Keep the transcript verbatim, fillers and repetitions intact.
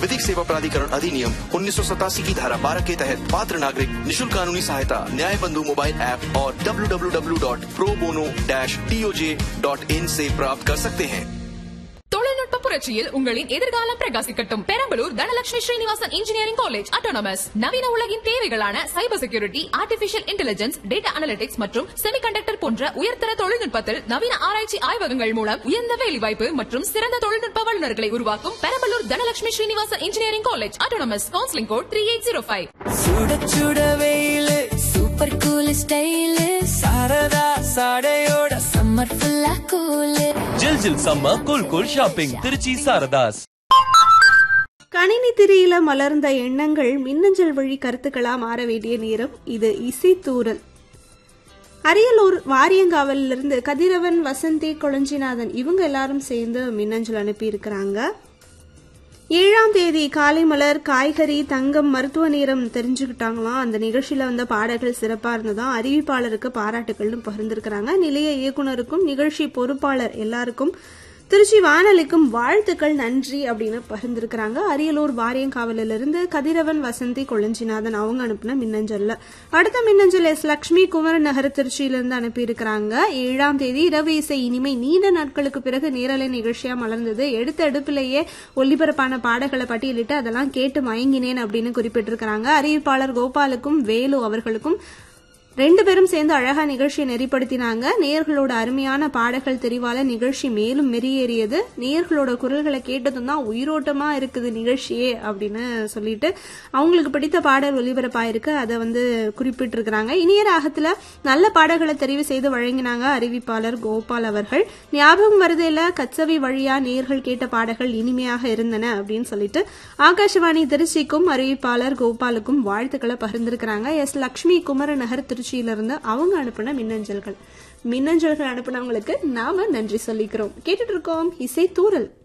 विधिक सेवा प्राधिकरण अधिनियम उन्नीस सौ सतासी की धारा बारह के तहत पात्र नागरिक निशुल्क कानूनी सहायता न्याय बंधु मोबाइल ऐप और W W W dot pro bono dash D O J dot in से प्राप्त कर सकते हैं। தொழில்நுட்ப புரட்சியில் உங்களின் எதிர்காலம் பிரகாசிக்கட்டும். Perambalur Dhanalakshmi Srinivasan engineering college autonomous நவீன உலகின் தேவைகளான cyber security, artificial intelligence, data analytics மற்றும் செமிகண்டக்டர் போன்ற உயர்தர தொழில்நுட்பத்தில் நவீன ஆராய்ச்சி ஆய்வகங்கள் மூலம் உயர்ந்த வேலைவாய்ப்பு மற்றும் சிறந்த தொழில்நுட்ப வல்லுநர்களை உருவாக்கும் Perambalur Dhanalakshmi Srinivasan engineering college autonomous. Counselling code three eight zero five. சுட சுட வெயிலு super cool style Saradha சாடையோட summer ஃபுல்லா கூலு ஜில் ஜில் summer cool cool shopping Trichy Saradhas. கணினி திரியில மலர்ந்த எண்ணங்கள் மின்னஞ்சல் வழி கருத்துக்களா மாற வேண்டிய நேரம் இது. இசைத்தூரல். அரியலூர் வாரியங்காவலிருந்து கதிரவன், வசந்தி, கொளஞ்சிநாதன் இவங்க எல்லாரும் சேர்ந்து மின்னஞ்சல் அனுப்பி இருக்கிறாங்க. ஏழாம் தேதி காலை மலர், காய்கறி, தங்கம், மருத்துவ நேரம் தெரிஞ்சுக்கிட்டாங்களாம். அந்த நிகழ்ச்சியில வந்த பாடல்கள் சிறப்பா இருந்ததான். அறிவிப்பாளருக்கு பாராட்டுகள்னு பகிர்ந்திருக்கிறாங்க. நிலைய இயக்குனருக்கும் நிகழ்ச்சி பொறுப்பாளர் எல்லாருக்கும் திருச்சி வானொலிக்கும் வாழ்த்துக்கள், நன்றி அப்படின்னு பகிர்ந்திருக்கிறாங்க. அரியலூர் வாரியங்காவலிலிருந்து கதிரவன், வசந்தி, கொளஞ்சிநாதன் அவங்க அனுப்பின மின்னஞ்சல்ல. அடுத்த மின்னஞ்சல் எஸ் லட்சுமி, குமரன் நகர், திருச்சியிலிருந்து அனுப்பியிருக்கிறாங்க. ஏழாம் தேதி இரவு இசை இனிமை நீண்ட நாட்களுக்கு பிறகு நேரலை நிகழ்ச்சியா மலர்ந்தது. எடுத்த எடுப்பிலேயே ஒலிபரப்பான பாடல்களை பட்டியலிட்டு அதெல்லாம் கேட்டு மயங்கினேன் அப்படின்னு குறிப்பிட்டிருக்கிறாங்க. அறிவிப்பாளர் கோபாலுக்கும் வேலு அவர்களுக்கும் ரெண்டு பேரும் சேர்ந்து அழகா நிகழ்ச்சியை நெறிப்படுத்தினாங்க. நேயர்களோட அருமையான பாடல்கள் தெரிவால நிகழ்ச்சி மேலும் மெருகேறியது. நேயர்களோட குரல்களை கேட்டதும் தான் உயிரோட்டமா இருக்குது நிகழ்ச்சியே அப்படின்னு சொல்லிட்டு அவங்களுக்கு பிடித்த பாடல் ஒலிபரப்பாயிருக்கு. அதை வந்து குறிப்பிட்டிருக்கிறாங்க. இனிய ராகத்துல நல்ல பாடல்களை தெரிவு செய்து வழங்கினாங்க அறிவிப்பாளர் கோபால் அவர்கள். ஞாபகம் வருதையில கச்சவி வழியா நேயர்கள் கேட்ட பாடல்கள் இனிமையாக இருந்தன அப்படின்னு சொல்லிட்டு ஆகாஷவாணி திருச்சிக்கும் அறிவிப்பாளர் கோபாலுக்கும் வாழ்த்துக்களை பகிர்ந்திருக்கிறாங்க. எஸ் லட்சுமி, குமரநகர், திருச்சியிலிருந்து அவங்க அனுப்பின மின்னஞ்சல்கள். மின்னஞ்சல்கள் அனுப்பினவங்களுக்கு நாம நன்றி சொல்லிக்கிறோம். கேட்டுட்டு இருக்கோம் இசை தூரல்.